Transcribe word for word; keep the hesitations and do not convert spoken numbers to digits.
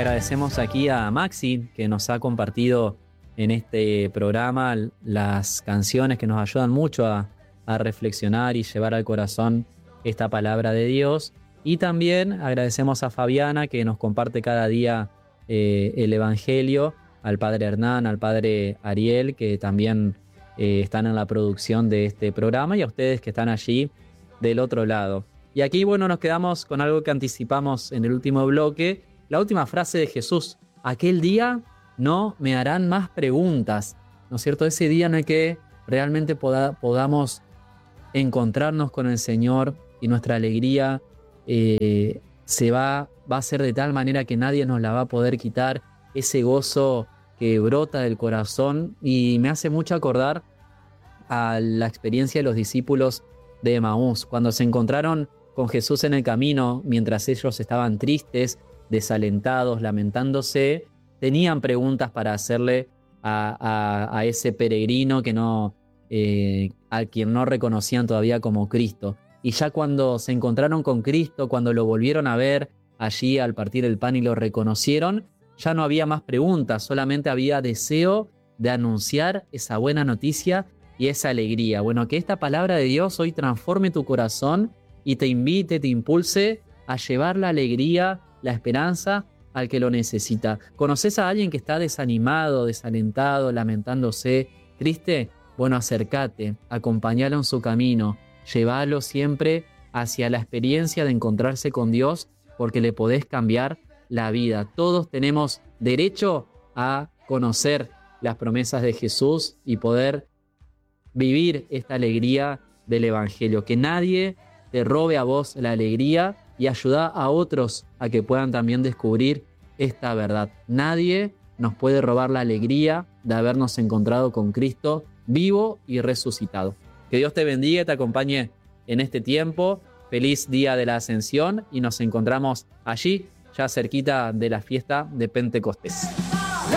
agradecemos aquí a Maxi, que nos ha compartido en este programa las canciones que nos ayudan mucho a, a reflexionar y llevar al corazón esta palabra de Dios. Y también agradecemos a Fabiana, que nos comparte cada día eh, el Evangelio, al Padre Hernán, al Padre Ariel, que también eh, están en la producción de este programa, y a ustedes que están allí del otro lado. Y aquí, bueno, nos quedamos con algo que anticipamos en el último bloque, la última frase de Jesús: aquel día no me harán más preguntas, ¿no es cierto? Ese día en el que realmente poda, podamos encontrarnos con el Señor y nuestra alegría eh, se va, va a ser de tal manera que nadie nos la va a poder quitar, ese gozo que brota del corazón. Y me hace mucho acordar a la experiencia de los discípulos de Emaús, cuando se encontraron con Jesús en el camino, mientras ellos estaban tristes, desalentados, lamentándose, tenían preguntas para hacerle a, a, a ese peregrino que no, eh, a quien no reconocían todavía como Cristo. Y ya cuando se encontraron con Cristo, cuando lo volvieron a ver allí al partir el pan y lo reconocieron, ya no había más preguntas, solamente había deseo de anunciar esa buena noticia y esa alegría. Bueno, que esta palabra de Dios hoy transforme tu corazón y te invite, te impulse a llevar la alegría, la esperanza al que lo necesita. ¿Conoces a alguien que está desanimado, desalentado, lamentándose, triste? Bueno, acércate, acompáñalo en su camino, llévalo siempre hacia la experiencia de encontrarse con Dios, porque le podés cambiar la vida. Todos tenemos derecho a conocer las promesas de Jesús y poder vivir esta alegría del Evangelio. Que nadie te robe a vos la alegría, y ayuda a otros a que puedan también descubrir esta verdad. Nadie nos puede robar la alegría de habernos encontrado con Cristo vivo y resucitado. Que Dios te bendiga y te acompañe en este tiempo. Feliz día de la Ascensión, y nos encontramos allí, ya cerquita de la fiesta de Pentecostés.